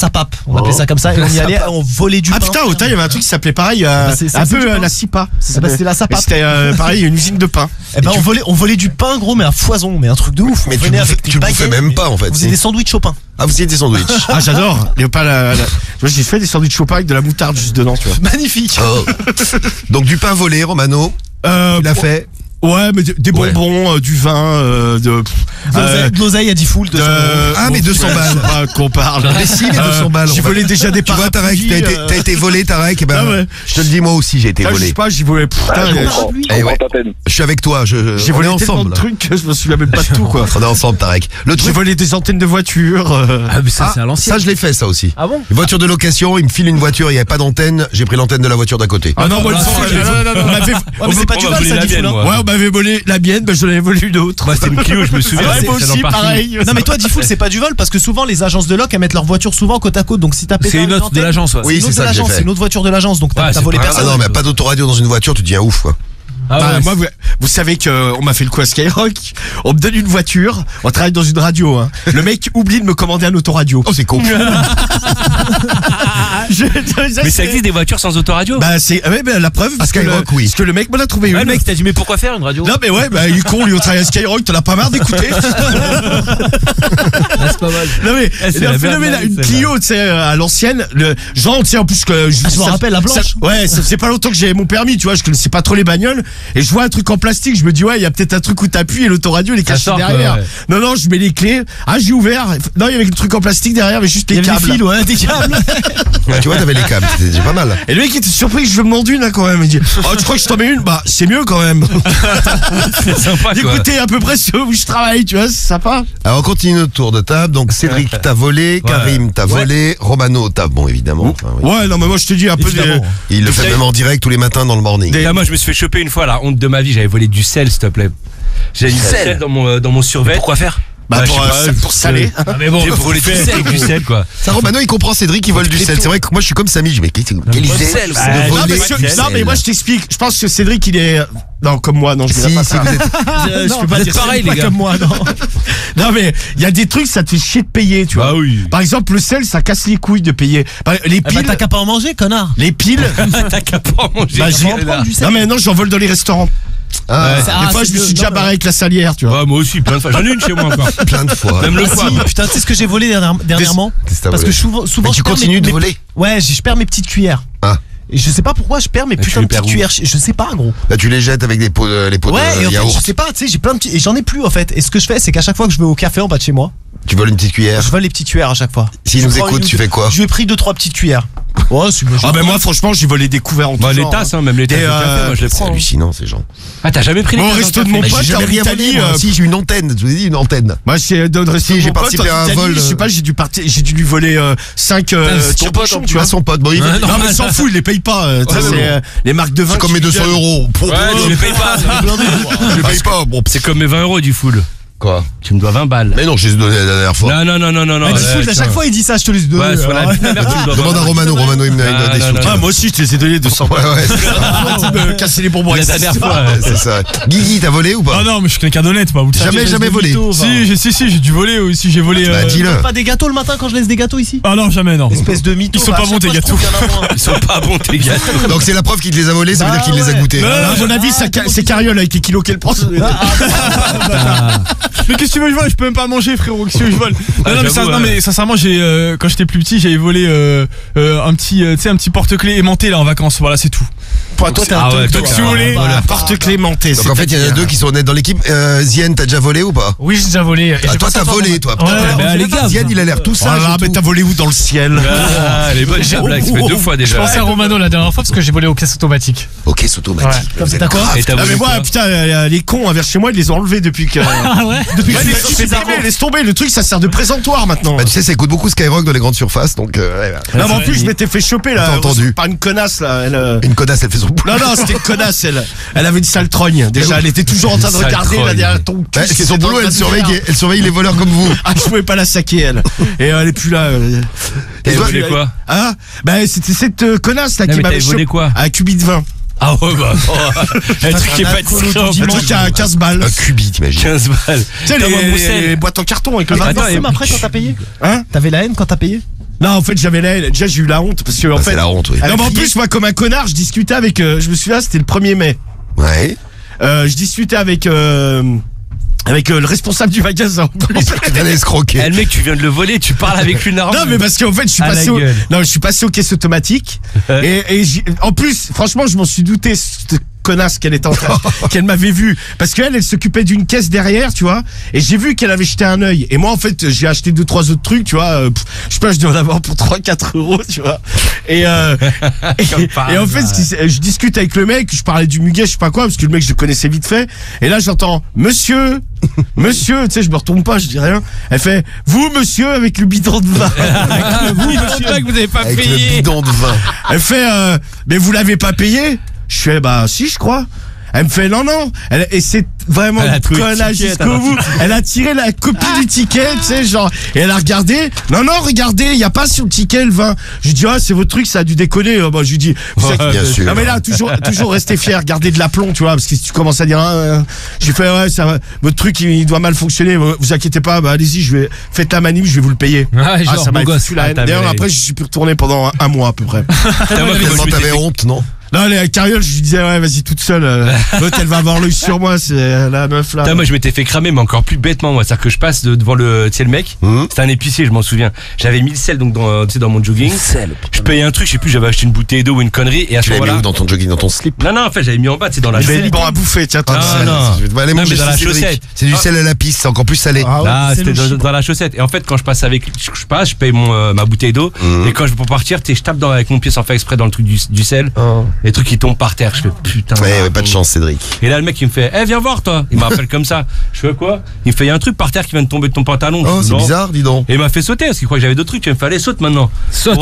sapape. On appelait ça comme ça. Et on y allait, on volait du pain. Ah putain, au Thaï, il y avait un truc qui s'appelait pareil, un peu la Sipa. C'était la sapape. C'était pareil, une usine de pain. Eh ben on volait du pain gros, mais à foison, mais un truc de ouf. Mais tu le bouffais même pas en fait. On faisait des sandwichs au pain. Ah, vous faisiez des sandwichs. Ah, j'adore. Tu vois, j'ai fait des sandwichs au pain avec de la moutarde juste dedans, tu vois. Magnifique. Oh. Donc du pain volé, Romano. Tu l'as fait. Ouais, mais des bonbons, du vin, de l'oseille à 10 foules. Ah, mais 200 balles. Qu'on parle. Mais si, mais 200 balles. J'ai volé déjà des Tu vois, Tarek, t'as été volé, Tarek. Ben, ouais. Je te le dis, moi aussi, j'ai été volé. Je sais pas, j'ai volé. Putain, je suis avec toi. J'ai volé tellement de trucs que je me souviens même pas de tout, quoi. On est ensemble, Tarek. J'ai volé des antennes de voiture. Ah, mais ça, c'est à l'ancienne. Ça, je l'ai fait, ça aussi. Ah bon? Une voiture de location, il me file une voiture, il n'y avait pas d'antenne. J'ai pris l'antenne de la voiture d'à côté. Ah non, moi, mais c'est pas du mal, ça, dit fou. Ouais, on m'avait volé la mienne, ben je l'avais volé une autre. C'était une Clio, je me souviens. Moi aussi, pareil. Non, mais toi, Diffoul, c'est pas du vol parce que souvent les agences de loc elles mettent leur voiture souvent côte à côte. Donc si t'as pété. C'est une autre de l'agence, ouais. Oui, c'est ça que j'ai fait. C'est une autre voiture de l'agence, donc t'as volé personne. Ah non, mais pas d'autoradio dans une voiture, tu deviens ouf, quoi. Ah ouais, moi, vous savez qu'on m'a fait le coup à Skyrock. On me donne une voiture, on travaille dans une radio. Hein. Le mec oublie de me commander un autoradio. Oh, c'est con. Mais ça existe des voitures sans autoradio? Bah c'est la preuve. À Skyrock, oui. Parce que le mec m'en a trouvé une. Le mec t'a dit mais pourquoi faire une radio? Non mais ouais, bah il est con, lui on travaille à Skyrock, t'en as pas marre d'écouter. C'est pas mal. Non mais il a fait une Clio, tu sais, à l'ancienne, le genre, tu sais, en plus que je me rappelle la blanche. Ouais, ça faisait pas longtemps que j'avais mon permis, tu vois, je connaissais pas trop les bagnoles et je vois un truc en plastique, je me dis ouais, il y a peut-être un truc où t'appuies et l'autoradio il est caché derrière. Non, je mets les clés. Ah, j'ai ouvert. Non, il y avait le truc en plastique derrière, mais juste les câbles. Des fils, ouais, des câbles. Tu vois, t'avais les câbles, c'était déjà pas mal. Et le mec était surpris que je demande une, hein, quand même. Il dit, oh, tu crois que je t'en mets une? Bah, c'est mieux quand même. C'est sympa, quoi. Écoutez, à peu près où je travaille, tu vois, c'est sympa. Alors, on continue notre tour de table. Donc, Cédric t'a volé, Karim t'a volé, Romano t'a, bon, évidemment. Enfin, oui. Ouais, non, mais moi, je te dis un peu Il le fait même en direct tous les matins dans le morning. Moi, je me suis fait choper une fois, la honte de ma vie, j'avais volé du sel, s'il te plaît. J'avais du sel dans mon survêt. Pourquoi faire? Bah, pour saler. Ah, mais bon, pour voler du sel avec du sel, quoi. Ça, Romano, il comprend Cédric, il vole du sel. C'est vrai que moi, je suis comme Samy, je dis, mais quel sel, non, mais moi, je t'explique. Je pense que Cédric, il est. Non, comme moi, non, je dirais pas ça. Je peux pas dire pareil, les gars. Comme moi, non. Non, mais il y a des trucs, ça te fait chier de payer, tu vois. Bah oui. Par exemple, le sel, ça casse les couilles de payer. Les piles. Bah, t'as qu'à pas en manger, connard. Les piles. T'as qu'à pas en manger. Bah, non, mais non, j'en vole dans les restaurants. Des fois, je me suis déjà barré avec la salière, tu vois. Ouais, moi aussi, plein de fois. J'en ai une chez moi encore. Plein de fois. Même le foie. Putain, tu sais ce que j'ai volé dernièrement? Parce que souvent mais tu continues de voler. Ouais, je perds mes petites cuillères. Ah. Et je sais pas pourquoi je perds mes putains de petites cuillères. Je sais pas, gros. Là, tu les jettes avec les pots de yaourt. Je sais pas, tu sais, j'ai plein de petits. Et j'en ai plus, en fait. Et ce que je fais, c'est qu'à chaque fois que je vais au café en bas de chez moi, tu voles une petite cuillère. je vole les petites cuillères à chaque fois. S'il nous écoute, tu fais quoi? Je lui ai pris 2-3 petites cuillères. Ouais, c'est bien. Ah, ben moi, franchement, j'ai volé des couverts en tout Bah, les tasses, même les tasses de café, moi je les C'est prends. hallucinant, ces gens. Ah, t'as jamais pris les Bon, tasses resto de mon J'ai pote, jamais en rien Italie. volé. Si, j'ai une antenne. Je vous ai dit, une antenne. Moi, c'est dans le resto de j'ai mon pote, participé à un en Italie, vol. je sais pas, j'ai dû lui voler 5 tire-bouchons, tu vois. Son pote. Bon, il Non, mais il s'en fout, il les paye pas. C'est les marques de vin. c'est comme mes 200 euros. Ouais, tu les payes pas. Je les paye pas. Bon, C'est comme mes 20 euros du full. quoi? Tu me dois 20 balles. Mais non, je les ai donnés la dernière fois. Non. À chaque fois, il dit ça, je te laisse deux. Ouais, c'est la merde, tu me dois Demande à Romano, il me donne des sous. Ah, moi aussi, je te les ai donnés 200 balles. Ouais, c'est ça. Me casser les bonbons. La dernière fois. C'est ça. Guigui, t'as volé ou pas? Ah non, mais je suis quelqu'un d'honnête, moi. Jamais volé. Si, j'ai dû voler aussi. J'ai volé. Bah, dis-le. Pas des gâteaux le matin quand je laisse des gâteaux ici? Ah non, jamais, non. Espèce de mytho. Ils sont pas bons, tes gâteaux. Ils sont pas bons, tes gâteaux. Donc c'est la preuve qu'il te les a volés, ça veut dire qu'il les a goûtés. À mon avis, c'est Carriole avec les kilos qu'elle prend. Mais qu'est-ce que tu veux que je vole? Je peux même pas manger, frérot. Qu'est-ce que je vole? Non, mais sincèrement, quand j'étais plus petit, j'avais volé un petit porte-clés aimanté là en vacances. Voilà, c'est tout. Toi, t'as un donc si vous voulez, porte-clés menté. Donc en fait, il y en a deux qui sont honnêtes dans l'équipe. Zien, t'as déjà volé ou pas? oui, j'ai déjà volé. Ah, toi, t'as volé, toi. Les gars, Zien, il a l'air tout sage. Ah, mais t'as volé où dans le ciel? Elle est bonne, j'ai blague, ça fait 2 fois Je déjà. pensais à Romano la dernière fois parce que j'ai volé aux caisses automatiques. Ok, c'est automatique. Vous êtes T'as quoi? grave. Et t'as Ah, mais volé moi, quoi? putain, les cons vers chez moi, ils les ont enlevés depuis que. Ah ouais? Depuis que je les ai supprimés, laisse tomber. Le truc, ça sert de présentoir maintenant. Bah, tu sais, ça écoute beaucoup Skyrock dans les grandes surfaces, donc. Non, mais en plus, je m'étais fait choper là. T'as entendu? Par une connasse là. Une connasse, elle fait son boulot. Non, c'était une connasse, elle avait une sale trogne. Déjà, elle était toujours en train de Sale regarder là trogne. derrière ton cul. C'est son boulot, elle surveille les voleurs comme vous. Ah, je pouvais pas la saquer, elle. Et elle est plus là. T'as volé quoi? Ah, bah, c'était cette connasse là Non, qui mais m'avait t'avais volé quoi? Un cubi de vin. Ah ouais, bah. Un truc qui est pas discret. Un truc à 15 balles. Un cubi, t'imagines? 15 balles. Tu sais, les boîtes en carton avec le vin. T'avais la haine après quand t'as payé? Hein? T'avais la haine quand t'as payé? Non, en fait, déjà j'ai eu la honte parce que en fait. C'est la honte, oui. Non, mais en plus, moi, comme un connard, je discutais avec. Je me souviens, c'était le 1er mai. Ouais. Je discutais avec le responsable du magasin. T'allais escroquer. Le mec, tu viens de le voler, tu parles avec une arme. Non, mais parce qu'en fait, je suis passé aux caisses automatiques. En plus, franchement, je m'en suis douté, cette connasse qu'elle était en train, qu'elle m'avait vu. Parce qu'elle s'occupait d'une caisse derrière, tu vois. Et j'ai vu qu'elle avait jeté un œil. Et moi, en fait, j'ai acheté 2-3 autres trucs, tu vois. Je sais pas, je dois en avoir pour 3-4 euros, tu vois. Et en fait, je discute avec le mec, je parlais du muguet, je sais pas quoi, parce que le mec, je le connaissais vite fait. Et là, j'entends, monsieur, tu sais, je me retourne pas, je dis rien. Elle fait, vous, monsieur, avec le bidon de vin. Vous, monsieur, que vous avez pas Avec payé. le bidon de vin. Elle fait, mais vous l'avez pas payé? Je fais, bah, si, je crois. Elle me fait, non. Et c'est vraiment Elle a trouvé le connasse ticket, jusqu'au bout. Elle a tiré la copie du ticket, tu sais, genre, et elle a regardé. Non, regardez, il y a pas sur le ticket le vin. Je lui dis, c'est votre truc, ça a dû déconner. Bah, je lui dis, bien sûr. non, mais là, toujours rester fier, garder de l'aplomb, tu vois, parce que si tu commences à dire, j'ai fait, votre truc, il doit mal fonctionner, vous inquiétez pas, bah, allez-y, faites la manip, je vais vous le payer. Genre, ça m'a beau gosse. foutu la haine. D'ailleurs, après, je suis plus retourné pendant un mois, à peu près. Tellement t'avais honte, non? Non, les carrioles, je lui disais, vas-y, toute seule. L'autre, elle va avoir l'œil sur moi, c'est la meuf là. Putain, moi je m'étais fait cramer, mais encore plus bêtement, moi. C'est-à-dire que je passe devant le mec. C'était un épicier, je m'en souviens. J'avais mis le sel donc dans mon jogging. Je payais un truc, je sais plus, j'avais acheté une bouteille d'eau ou une connerie. Et à ce Tu l'avais mis moment-là. où dans ton jogging, dans ton slip? Non, en fait, j'avais mis en bas, dans la Je vais chaussette. bon à bouffer, tiens, attends. Non. Je vais aller Non, manger mais dans la chez Cédric. chaussette. C'est du sel à la pisse, c'est encore plus salé. C'était dans la chaussette. Et en fait, quand je passe avec, je paye ma bouteille d'eau. Et quand je pour partir, je tape avec mon pied sans faire exprès dans le truc du sel. Les trucs qui tombent par terre. Je fais putain. Ouais, pas de chance, Cédric. Et là, le mec, il me fait, viens voir, toi. Il m'appelle comme ça. Je fais quoi? Il me fait, il y a un truc par terre qui vient de tomber de ton pantalon. Oh, c'est bizarre, dis donc. Et il m'a fait sauter parce qu'il croit que j'avais d'autres trucs. Il me fait, allez, saute maintenant. Saute.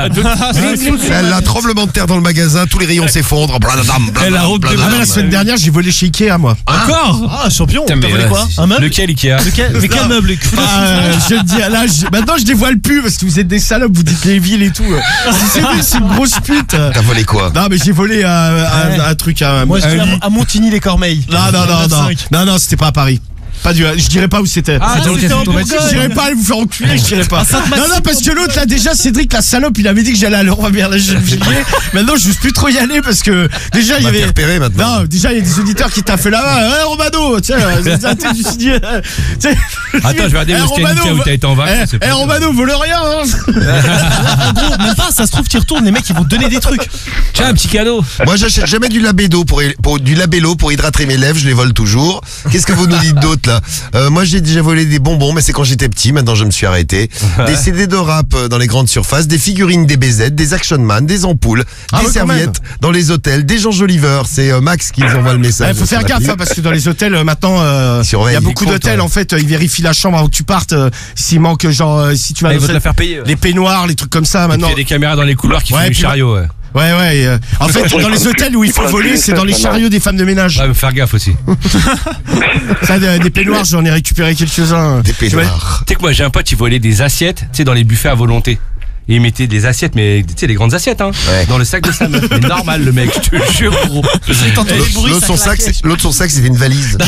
La tremblement de terre dans le magasin, tous les rayons s'effondrent. La semaine dernière, j'ai volé chez Ikea, moi. Encore? Ah, champion. T'as mais volé quoi? Un meuble? Lequel Ikea? Mais quel meuble? Je le dis, là, maintenant, je dévoile plus parce que vous êtes des salopes, vous dites les villes et tout. C'est une grosse pute. T'as volé quoi? Non, mais j'ai volé un truc, Moi, je dis à Montigny-les-Cormeilles. Non, c'était pas à Paris. Pas je dirais pas où c'était. Je dirais pas aller vous faire enculer, je dirais pas. Non, parce que l'autre là, déjà, Cédric, la salope, il avait dit que j'allais à Leroy Merlin. Maintenant, je n'ose plus trop y aller parce que déjà, il y avait. repéré maintenant. Non, déjà, il y a des auditeurs qui taffent là-bas. Romano, tiens, attends, je vais regarder où c'était Ikea où t'as été en vacances. Romano, vole rien, hein. En gros, même pas, ça se trouve, t'y retournes, les mecs, ils vont te donner des trucs. Tiens, un petit cadeau. Moi, j'achète jamais du labello du labello pour hydrater mes lèvres, je les vole toujours. Qu'est-ce que vous nous dites d'autre là? Moi, j'ai déjà volé des bonbons, mais c'est quand j'étais petit. Maintenant, je me suis arrêté. Des CD de rap dans les grandes surfaces, des figurines des BZ, des Action Man, des ampoules, des serviettes dans les hôtels, des Jean Joliver. C'est Max qui nous envoie le message. Il faut faire gaffe parce que dans les hôtels maintenant, il y a beaucoup d'hôtels en fait, ils vérifient la chambre avant que tu partes. S'il manque genre, si tu vas ils vont te la faire payer. les peignoirs, les trucs comme ça. Maintenant, il y a des caméras dans les couloirs qui font du chariot. Ouais. En fait, dans les hôtels où il faut voler, c'est dans les chariots des femmes de ménage. Ouais, mais faire gaffe aussi. Ça, des peignoirs, j'en ai récupéré quelques-uns. Des peignoirs. Tu sais que moi, j'ai un pote, il volait des assiettes, tu sais, dans les buffets à volonté. Et il mettait des assiettes, mais tu sais, les grandes assiettes, dans le sac de sa meuf. Mais normal, le mec, je te jure, gros. L'autre, son sac, c'était une valise.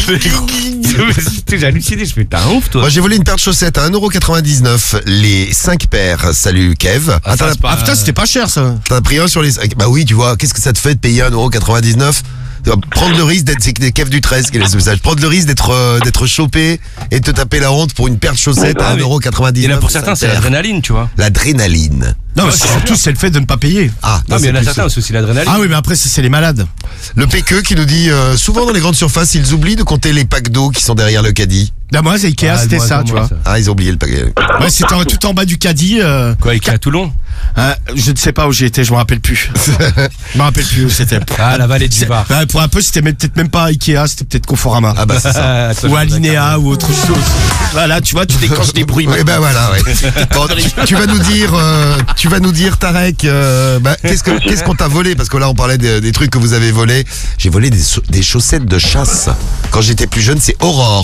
J'ai halluciné, je fais, t'as un ouf, toi. Moi, j'ai volé une paire de chaussettes à 1,99€, les 5 paires. Salut, Kev. Putain, c'était pas cher, ça. T'en as pris un sur les 5. Bah oui, tu vois, qu'est-ce que ça te fait de payer 1,99€? Prendre le risque d'être, c'est des Kev du 13 qui laisse ce message. Prendre le risque d'être chopé et de te taper la honte pour une paire de chaussettes à 1,99€. Et là, pour certains, c'est l'adrénaline, tu vois. L'adrénaline. Non, mais surtout, c'est le fait de ne pas payer. Ah, non, mais il y en a certains, c'est aussi l'adrénaline. Ah oui, mais après, c'est les malades. Le PQ qui nous dit, souvent dans les grandes surfaces, ils oublient de compter les packs d'eau qui sont derrière le caddie. Là, moi, c'est Ikea, c'était ça, tu vois. Ah, ils ont oublié le paquet. Ouais, c'était tout en bas du caddie. Quoi, Ikea à Toulon? Je ne sais pas où j'ai été, je me rappelle plus. Je me rappelle plus où c'était. Ah, la vallée du Var. Pour un peu, c'était peut-être même pas Ikea, c'était peut-être Conforama. Ah bah c'est ça. Ou Alinea ou autre chose. Voilà, tu vois, tu déclenches des bruits. Oui, bah voilà, ouais. Bon, tu vas nous dire, Tarek, qu'est-ce qu'on t'a volé? Parce que là, on parlait des trucs que vous avez volés. J'ai volé des chaussettes de chasse. Quand j'étais plus jeune, c'est Aurore.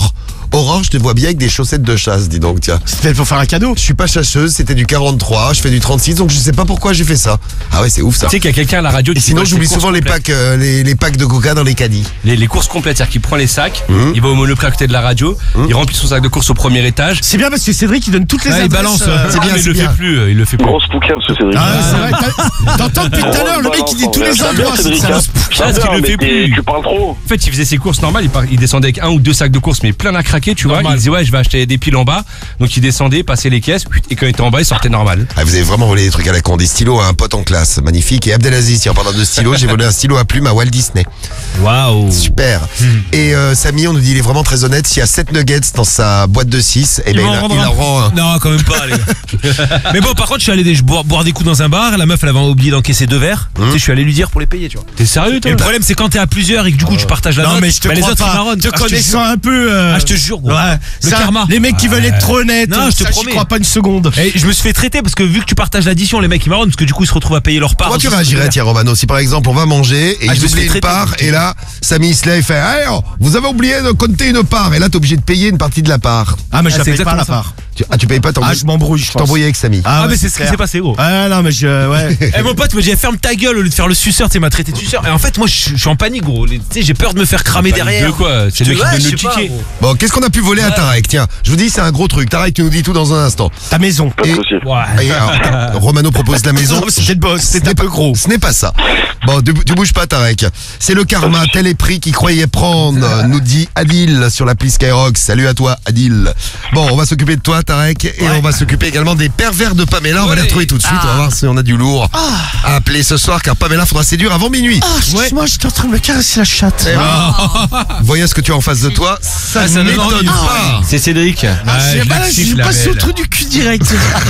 Aurore, je te vois bien avec des chaussettes de chasse, dis donc, tiens. C'était pour faire un cadeau. Je suis pas chasseuse, c'était du 43, je fais du 36, donc je sais pas pourquoi j'ai fait ça. Ah ouais, c'est ouf ça. Tu sais qu'il y a quelqu'un à la radio Et qui sinon, vole j'oublie ses souvent courses les complètes. packs, les packs de coca dans les caddies. Les courses complètes, c'est-à-dire qu'il prend les sacs, il va au monoprix à côté de la radio, il remplit son sac de course au premier étage. C'est bien parce que Cédric il donne toutes les Ouais, il adresses. balance, c'est bien, mais c'est il le bien. fait plus, il le fait plus. Grosse poucave, ce Cédric. Ah, c'est vrai. T'entends depuis tout à l'heure le mec qui dit tous les endroits. Cédric, c'est hein. ça. Parce qu'il le fait plus. Tu parles trop. En fait, il faisait ses courses normales, il descendait avec 1 ou 2 sacs de courses, mais plein à craquer, tu vois. Normal. Il disait, ouais, je vais acheter des piles en bas. Donc il descendait, passait les caisses, et quand il était en bas, il sortait normal. Ah, vous avez vraiment volé des trucs à la con, des stylos à un pote en classe, magnifique. Et Abdelaziz, tiens, en parlant de stylo, j'ai volé un stylo à plume à Walt Disney. Waouh. Super. Et Samy, on nous dit, il est vraiment très honnête. S'il y a 7 nuggets dans sa boîte de 6, eh Il ben va en rendre il un. en rend un. Non, quand même pas, les gars. Mais bon, par contre, je suis allé boire des coups dans un bar. La meuf, elle avait oublié d'encaisser 2 verres. Tu sais, je suis allé lui dire pour les payer, tu vois. T'es sérieux, Et toi? le problème, c'est quand t'es à plusieurs et que du coup, tu partages la Non note. mais je te bah, crois les autres, ils pas. marronnent. Te Ah, je te connaissant jure. un peu. Ah, je te jure, gros. Ouais. Le Ça, karma. Les mecs qui veulent être trop honnêtes. Non, je te ça, promets. crois pas une seconde. Et je me suis fait traiter parce que vu que tu partages l'addition, les mecs ils marronnent parce que du coup ils se retrouvent à payer leur part. Comment tu aussi. réagirais, tiens, Romano, si par exemple on va manger et Ah, ils je me suis oublient fait une traiter. part et là, Samy il se lève et fait hey, oh, vous avez oublié de compter une part et là t'es obligé de payer une partie de la part. Ah mais je Ah, la c'est paye pas exactement la ça. part. Tu payes pas, Ah je m'embrouille. je t'embrouille avec Samy. Ah, ouais, mais c'est ce qui clair. s'est passé, gros. Ah non mais ouais. Eh mon pote me dit ferme ta gueule au lieu de faire le suceur, tu sais, il m'a traité de suceur. Et en fait moi je suis en panique, gros. Tu sais, j'ai peur de me faire cramer derrière. De quoi? C'est le mec qui donne le ticket. Bon, qu'est-ce qu'on a pu voler à Tarek? Tiens, je vous dis c'est un gros truc. Tarek, tu nous dis tout dans un instant. Ta maison. Pas de Et- soucis. Et alors, Romano propose la maison. C'était le boss. C'était un peu gros. Ce n'est pas ça. Bon, tu bouges pas, Tarek. C'est le karma, tel est prix qu'il croyait prendre, nous dit Adil sur l'appli Skyrock. Salut à toi, Adil. Bon, on va s'occuper de toi, Tarek, et on va s'occuper également des pervers de Pamela. On va les retrouver tout de suite. On va voir si on a du lourd à appeler ce soir, car Pamela faudra séduire avant minuit. Moi j'étais en train de me caresser la chatte. Voyez ce que tu as en face de toi. Ça ça ne donne m'étonne envie. pas. C'est Cédric. J'ai passé au trou du cul direct.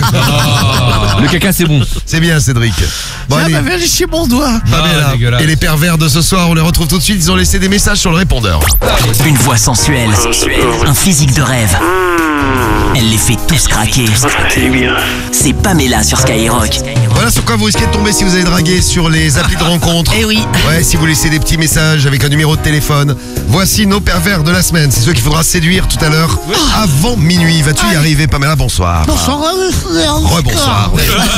Le caca, c'est bon. C'est bien, Cédric. Bon, Elle allez. m'avait léché mon doigt. Pamela. dégueulasse. Et les pervers de ce soir, on les retrouve tout de suite. Ils ont laissé des messages sur le répondeur. Une voix sensuelle, un physique de rêve. Elle les fait tous craquer. C'est Pamela sur Skyrock. Voilà sur quoi vous risquez de tomber si vous avez dragué sur les applis de rencontre. Eh oui. Ouais, si vous laissez des petits messages avec un numéro de téléphone. Voici nos pervers de la semaine. C'est ceux qu'il faudra séduire tout à l'heure avant minuit. Vas-tu y arriver, Pamela? Bonsoir. Rebonsoir.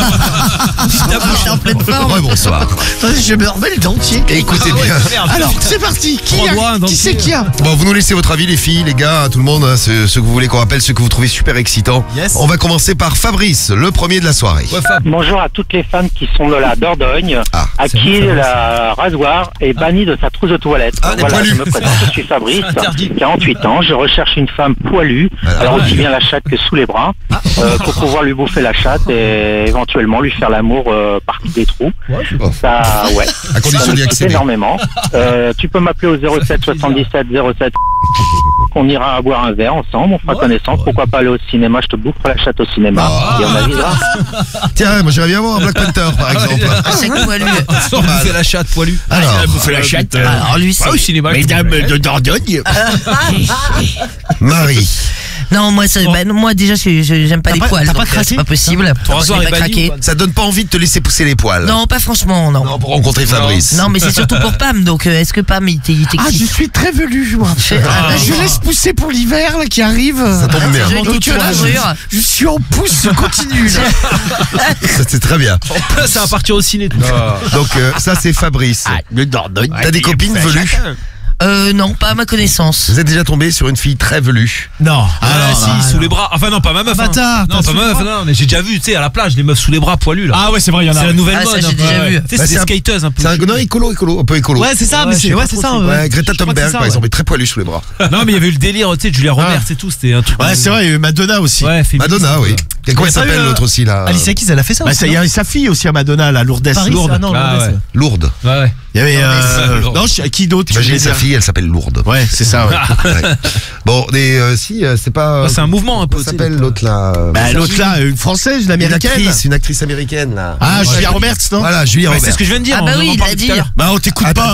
J'étais en pleine forme. Rebonsoir. Je me remets le dentier. Écoutez bien. Alors c'est parti. Trois doigts, un Qui c'est qui a? Bon, vous nous laissez votre avis, les filles, les gars, tout le monde, hein, ceux que vous voulez qu'on rappelle, ceux que vous trouvez super excitants. Yes. On va commencer par Fabrice, le premier de la soirée. Bonjour à toutes les femmes qui sont de la Dordogne, Ah, à qui la rasoir est bannie de sa trousse de toilette. Ah, des Voilà, poilus. je me présente, je suis Fabrice, 48 ans, je recherche une femme poilue, Voilà. alors aussi bien la chatte que sous les bras, pour pouvoir lui bouffer la chatte et éventuellement lui faire l'amour par tous les trous. Ça, ouais. À condition Ça me d'y plaît accéder. énormément. Tu peux m'appeler au 07 77 07. On ira boire un verre ensemble, on fera connaissance. Pourquoi pas aller au cinéma? Je te boufferai la chatte au cinéma et on avisera. Tiens, moi j'aimerais bien voir un Black Panther, par exemple. C'est quoi lui? Sans bouffer la chatte poilue. Alors, la chatte. Alors lui c'est... Au cinéma. Mesdames de Dordogne. Marie. Non moi moi déjà j'aime pas les poils. t'as pas donc, craqué c'est pas possible. Ton rasoir Je vais est pas banni craquer. ou pas Ça donne pas envie de te laisser pousser les poils. Non pas franchement non. Non, pour rencontrer Fabrice. Non mais c'est surtout pour Pam donc est-ce que Pam il Ah, je t'excite? suis très velu, moi. Je laisse pousser pour l'hiver là qui arrive. Ça tombe bien. joli, Donc, tu là, rassures. je suis en pouce continu. Là. Ça c'est très bien. Ça va partir au ciné. Tout. Donc ça c'est Fabrice. Le Dordogne. T'as des copines velues? Non pas à ma connaissance. Vous êtes déjà tombé sur une fille très velue? Non. Ah si, sous les bras. Enfin non, pas ma meuf. Bâtard, Non, t'as pas sous ma les meuf. Non, mais j'ai déjà vu, tu sais, à la plage, les meufs sous les bras poilus là. Ah ouais, c'est vrai, il y en a. C'est la nouvelle Ah, ça, mode. j'ai un peu, déjà ouais. vu. Tu sais, Bah, c'est c'est un- des skateuses un peu. C'est un non, écolo, un peu écolo. Ouais, c'est ça, mais c'est ça. Ouais, Greta Je crois que Thunberg c'est ça, par exemple est très poilue sous les bras. Non, mais il y avait eu le délire, tu sais, Julia Roberts et tout, c'était un truc. Ouais, c'est vrai, il y a eu Madonna aussi. Ouais, féministe. Madonna, oui. Et comment elle pas eu, s'appelle l'autre aussi là? Alicia Keys, elle a fait ça Bah, aussi. ça, il y a sa fille aussi à Madonna, la Lourdes. Paris, Lourde. ah non, Ah, Lourdes. ouais. Lourde. Ouais. Il y avait. Lourde. Non, qui d'autre? tu Imaginez voulais sa dire fille, elle s'appelle Lourde. Ouais, c'est ça, ouais. Ouais. Bon, et si, c'est pas. Ouais, c'est un mouvement un peu. Comment tu sais, s'appelle des- l'autre là? Bah, l'autre là, une française, une américaine. Une actrice américaine là. Ah, Julia Roberts, non? Voilà, Julia Ouais, Roberts. c'est ce que je viens de dire. Ah bah on oui, en il parlait l'a tout à dit. l'heure. Bah, on t'écoute pas.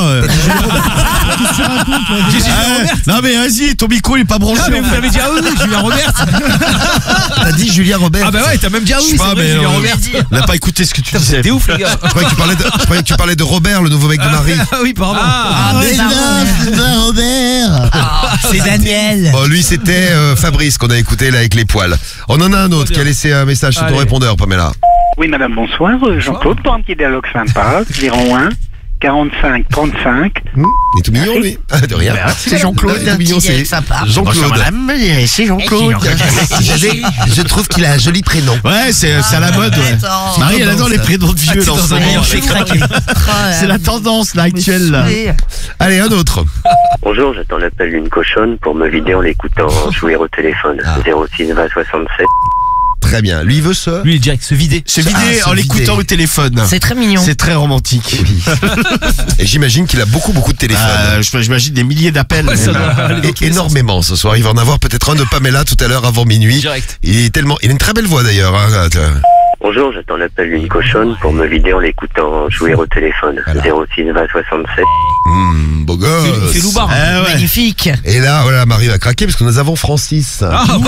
Non, mais vas-y, ton micro il est pas branché. Ah, mais vous m'avez dit ah oui, Julia Roberts. T'as dit Julia Roberts. Ah bah ouais, t'as même dit ah Je oui, sais c'est pas, vrai, mais Julia Roberts. on n'a pas écouté ce que tu disais. T'es ouf les gars. Je croyais que tu parlais de Robert, le nouveau mec de Marie. Ah oui, pardon. c'est pas Robert. C'est Daniel. Bon, lui, c'était Fabrice qu'on a écouté là avec les poils. On en a un autre qui a laissé un message sur ton répondeur, Pamela. Oui, madame, bonsoir. Jean-Claude, pour un petit dialogue sympa. 01 45 35. Il est tout mignon, lui. Ah, de rien. C'est Jean-Claude. Il est tout mignon, c'est Jean-Claude. C'est Jean-Claude. Je trouve qu'il a un joli prénom. Ouais, c'est à la mode, ouais. Attends. Marie, elle adore les prénoms de vieux dans son On fait craquer. C'est la tendance, là, actuelle, là. Allez, un autre. Bonjour, j'attends l'appel d'une cochonne pour me vider en l'écoutant jouer au téléphone. 06 20 67. Très bien. Lui, il veut ce. Lui, il est direct se vider. Se vider en l'écoutant au téléphone. C'est très mignon. C'est très romantique. Et j'imagine qu'il a beaucoup de téléphones. J'imagine des milliers d'appels. Et énormément ce soir. Il va en avoir peut-être un de Pamela tout à l'heure avant minuit. Direct. Il a une très belle voix d'ailleurs. Hein. Bonjour, j'attends l'appel d'une cochonne pour me vider en l'écoutant jouer au téléphone. 06 20 67. Beau gosse. C'est loupard. Magnifique. Et là, voilà, Marie va craquer parce que nous avons Francis.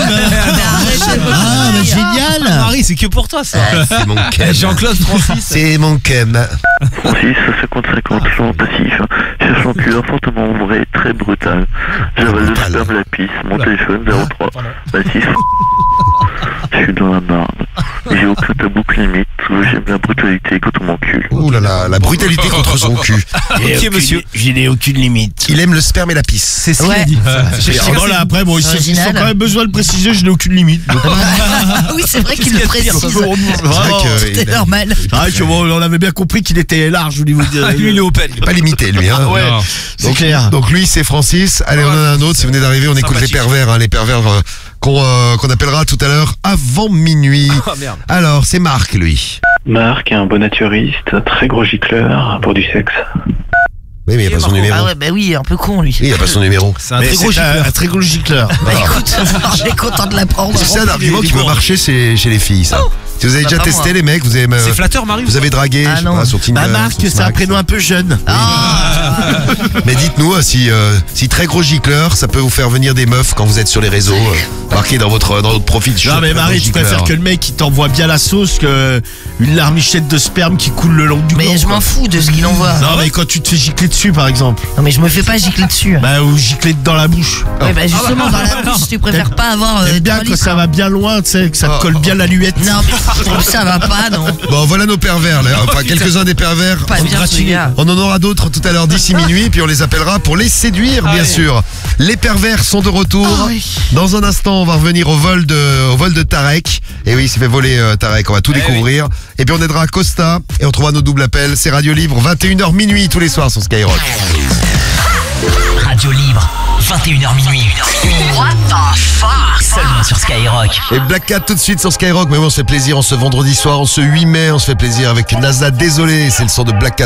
Génial. Marie, c'est que pour toi, ça. C'est mon ken. Jean-Claude Francis. C'est mon ken. Francis, 50-50, je passif, cherche un cul fortement vrai, très brutal. J'avale le sperme, la pisse, mon téléphone 03 26. Je suis dans la marde. J'ai aucun tabou limite. J'aime la brutalité contre mon cul. Ouh là là, la brutalité contre son cul. Ok, monsieur. Je n'ai aucune limite. Il aime le sperme et la pisse. C'est ce qu'il a dit. Bon, là, après, bon, ils ont original. quand même besoin de préciser, je n'ai aucune limite. Donc, Oui, c'est vrai qu'il le précise. vraiment, C'est normal. Ah, que bon, on avait bien compris qu'il était large au niveau de. Lui, il est open. Pas limité, lui. Hein. Ouais. Non. C'est clair. Donc lui, c'est Francis. Allez, on en a un autre. Si vous venez d'arriver, on écoute les Sympathique. pervers. Hein, les pervers qu'on appellera tout à l'heure avant minuit. Ah, merde. Alors, c'est Marc, lui. Marc est un bon naturiste, très gros gicleur pour du sexe. Oui, mais il n'y a pas son numéro. Ah ouais, bah oui, un peu con lui. Oui, il n'y a pas son numéro. C'est un Mais très gros c'est gicleur. un très gros gicleur. Bah écoute, j'ai content de l'apprendre. C'est un argument qui peut marcher chez les filles, ça. Si vous avez Bah, déjà pas testé, moi. les mecs, vous avez, C'est flatteur, Marie. vous avez dragué Ah, je sais non. pas, sur Tinder. Bah, Marc, sur c'est un Smack. prénom un peu jeune. Mais dites-nous si très gros gicleur, ça peut vous faire venir des meufs quand vous êtes sur les réseaux, marqué dans votre profil. Non, mais Marie, tu préfères que le mec il t'envoie bien la sauce que une larmichette de sperme qui coule le long du Mais gland, je quoi. m'en fous de ce qu'il envoie. Non, mais quand tu te fais gicler dessus, par exemple. Non, mais je me fais pas gicler dessus. Bah, ou gicler dans la bouche. Ouais, bah justement, dans la bouche, tu préfères pas avoir. T'aimes bien 3 quand litres. ça va bien loin, tu sais, que ça te colle bien la luette. Non, mais je trouve que ça va pas, non. Bon, voilà nos pervers, là. Enfin, quelques-uns des pervers. Pas bien, ce gars. On en aura d'autres tout à l'heure d'ici minuit, puis on les appellera pour les séduire, bien sûr. Les pervers sont de retour. Ah oui. Dans un instant, on va revenir au vol de Tarek. Et oui, il s'est fait voler Tarek, on va tout découvrir. Et puis on aidera Costa et on trouvera nos doubles appels. C'est Radio Libre, 21h minuit tous les soirs sur Skyrock. Radio Libre, 21h minuit. What the fuck? Seulement sur Skyrock. Et Black Cat tout de suite sur Skyrock. Mais oui, on se fait plaisir en ce vendredi soir, en ce 8 mai, on se fait plaisir avec NASA. Désolé, c'est le son de Black Cat.